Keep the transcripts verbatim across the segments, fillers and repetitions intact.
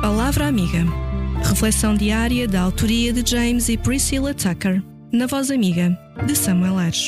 Palavra Amiga. Reflexão diária da autoria de James e Priscilla Tucker, na voz amiga de Samuel Ares.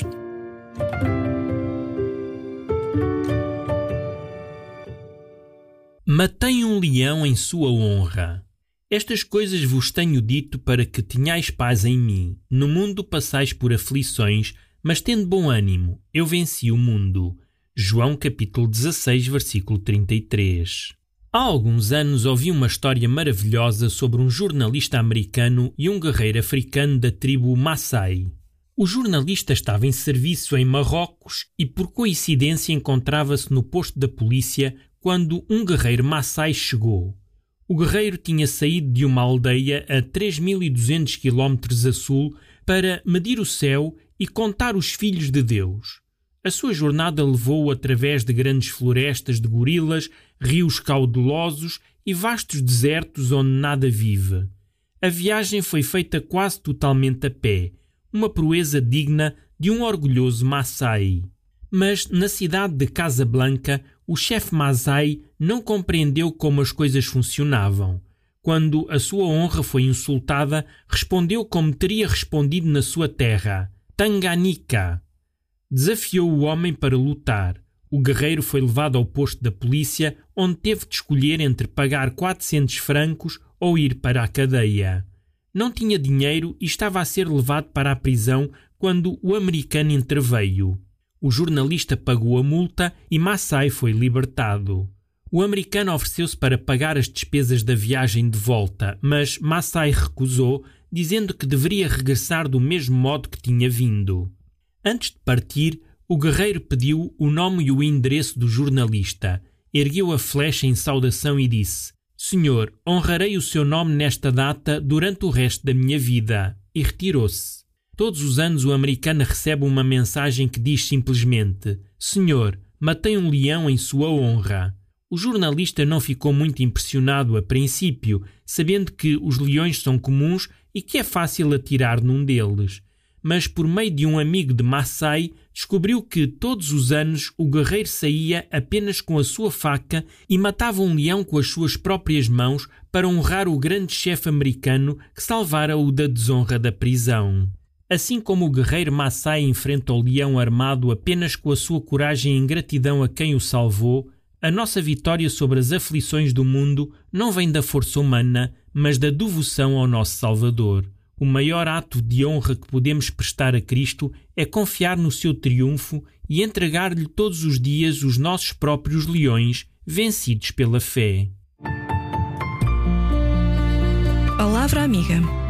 Matei um leão em sua honra. Estas coisas vos tenho dito para que tenhais paz em mim. No mundo passais por aflições, mas tende bom ânimo. Eu venci o mundo. João capítulo dezasseis, versículo trinta e três. Há alguns anos ouvi uma história maravilhosa sobre um jornalista americano e um guerreiro africano da tribo Maasai. O jornalista estava em serviço em Marrocos e por coincidência encontrava-se no posto da polícia quando um guerreiro Maasai chegou. O guerreiro tinha saído de uma aldeia a três mil e duzentos quilómetros a sul para medir o céu e contar os filhos de Deus. A sua jornada levou-o através de grandes florestas de gorilas, rios caudalosos e vastos desertos onde nada vive. A viagem foi feita quase totalmente a pé, uma proeza digna de um orgulhoso Maasai. Mas na cidade de Casablanca, o chefe Maasai não compreendeu como as coisas funcionavam. Quando a sua honra foi insultada, respondeu como teria respondido na sua terra: Tanganica. Desafiou o homem para lutar. O guerreiro foi levado ao posto da polícia, onde teve de escolher entre pagar quatrocentos francos ou ir para a cadeia. Não tinha dinheiro e estava a ser levado para a prisão quando o americano interveio. O jornalista pagou a multa e Maasai foi libertado. O americano ofereceu-se para pagar as despesas da viagem de volta, mas Maasai recusou, dizendo que deveria regressar do mesmo modo que tinha vindo. Antes de partir, o guerreiro pediu o nome e o endereço do jornalista, ergueu a flecha em saudação e disse: Senhor, honrarei o seu nome nesta data durante o resto da minha vida, e retirou-se. Todos os anos o americano recebe uma mensagem que diz simplesmente: Senhor, matei um leão em sua honra. O jornalista não ficou muito impressionado a princípio, sabendo que os leões são comuns e que é fácil atirar num deles. Mas por meio de um amigo de Maasai, descobriu que todos os anos o guerreiro saía apenas com a sua faca e matava um leão com as suas próprias mãos para honrar o grande chefe americano que salvara-o da desonra da prisão. Assim como o guerreiro Maasai enfrenta o leão armado apenas com a sua coragem e gratidão a quem o salvou, a nossa vitória sobre as aflições do mundo não vem da força humana, mas da devoção ao nosso Salvador. O maior ato de honra que podemos prestar a Cristo é confiar no seu triunfo e entregar-lhe todos os dias os nossos próprios leões, vencidos pela fé. Palavra Amiga.